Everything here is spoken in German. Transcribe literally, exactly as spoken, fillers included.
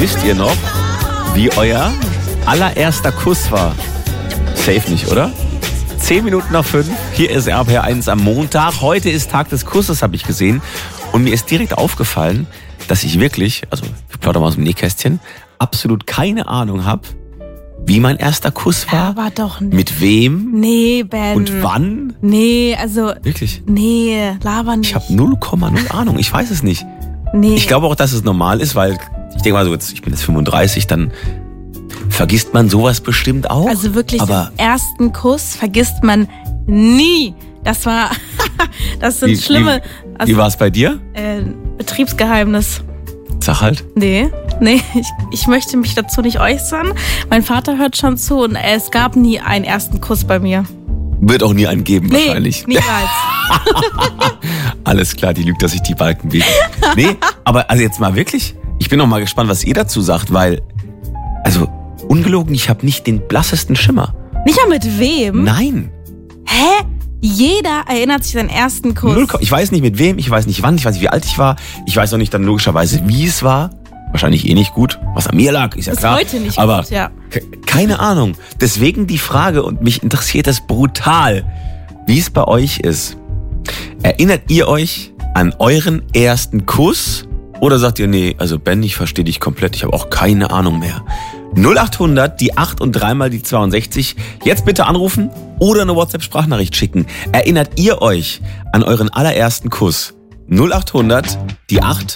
wisst ihr noch, wie euer allererster Kuss war? Safe nicht, oder? Zehn Minuten nach fünf, hier ist R P R eins am Montag. Heute ist Tag des Kusses, habe ich gesehen. Und mir ist direkt aufgefallen, dass ich wirklich, also ich plaudere mal aus dem Nähkästchen, absolut keine Ahnung habe, wie mein erster Kuss war. Aber doch nicht. Mit wem? Nee, Ben. Und wann? Nee, also... Wirklich? Nee, laber nicht. Ich habe null Komma null Ahnung, ich weiß es nicht. Nee. Ich glaube auch, dass es normal ist, weil ich denke mal so, jetzt, ich bin jetzt fünfunddreißig, dann vergisst man sowas bestimmt auch. Also wirklich, aber den ersten Kuss vergisst man nie. Das war, das sind wie, schlimme... Wie, also, wie war es bei dir? Äh, Betriebsgeheimnis. Sag halt. Nee, nee, ich, ich möchte mich dazu nicht äußern. Mein Vater hört schon zu und es gab nie einen ersten Kuss bei mir. Wird auch nie einen geben, Nee, wahrscheinlich. niemals. Alles klar, die lügt, dass sich die Balken biegen. Nee, aber also jetzt mal wirklich, ich bin noch mal gespannt, was ihr dazu sagt, weil, also ungelogen, ich habe nicht den blassesten Schimmer. Nicht mal mit wem? Nein. Hä? Jeder erinnert sich an den ersten Kuss. Null, ich weiß nicht mit wem, ich weiß nicht wann, ich weiß nicht wie alt ich war, ich weiß auch nicht dann logischerweise wie es war. Wahrscheinlich eh nicht gut, was an mir lag, ist ja Bis klar. heute nicht aber gut, ja. ke- keine Ahnung. Deswegen die Frage, und mich interessiert das brutal, wie es bei euch ist. Erinnert ihr euch an euren ersten Kuss? Oder sagt ihr, nee, also Ben, ich verstehe dich komplett, ich habe auch keine Ahnung mehr. null acht hundert, die acht und dreimal die zweiundsechzig. Jetzt bitte anrufen oder eine WhatsApp-Sprachnachricht schicken. Erinnert ihr euch an euren allerersten Kuss? null acht hundert, die acht